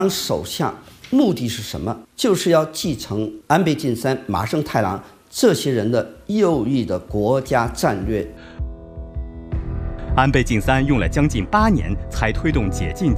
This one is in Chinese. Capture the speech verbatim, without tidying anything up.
当首相目的是什么？就是要继承安倍晋三、麻生太郎这些人的右翼的国家战略。 安倍晋三用了将近八年才推动解禁